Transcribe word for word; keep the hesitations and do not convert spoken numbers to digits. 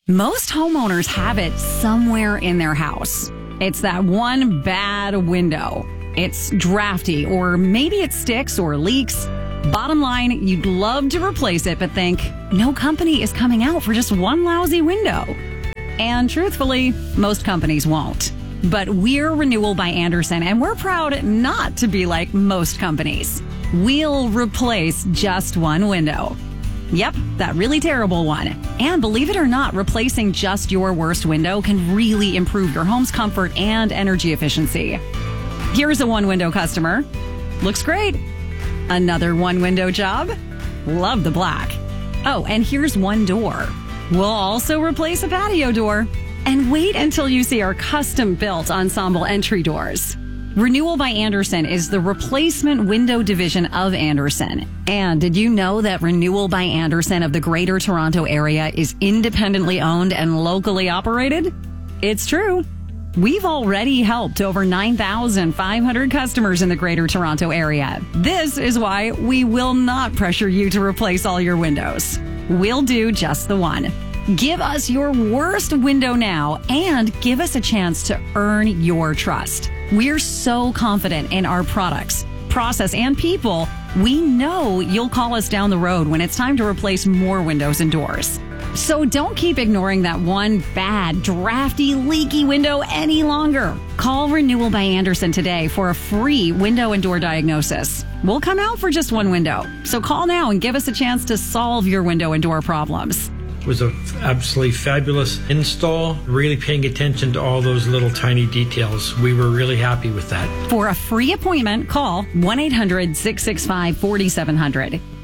Most homeowners have it somewhere in their house. It's that one bad window. It's drafty, or maybe it sticks or leaks. Bottom line, you'd love to replace it, but think, no company is coming out for just one lousy window. And truthfully, most companies won't. But we're Renewal by Andersen, and we're proud not to be like most companies. We'll replace just one window. Yep, that really terrible one. And believe it or not, replacing just your worst window can really improve your home's comfort and energy efficiency. Here's a one-window customer. Looks great. Another one-window job. Love the black. Oh, and here's one door. We'll also replace a patio door. And wait until you see our custom-built ensemble entry doors. Renewal by Andersen is the replacement window division of Andersen. And did you know that Renewal by Andersen of the Greater Toronto Area is independently owned and locally operated? It's true. We've already helped over nine thousand five hundred customers in the Greater Toronto Area. This is why we will not pressure you to replace all your windows. We'll do just the one. Give us your worst window now and give us a chance to earn your trust. We're so confident in our products, process, and people. We know you'll call us down the road when it's time to replace more windows and doors. So don't keep ignoring that one bad, drafty, leaky window any longer. Call Renewal by Andersen today for a free window and door diagnosis. We'll come out for just one window. So call now and give us a chance to solve your window and door problems. It was an absolutely fabulous install, really paying attention to all those little tiny details. We were really happy with that. For a free appointment, call one eight hundred, six six five, four seven zero zero.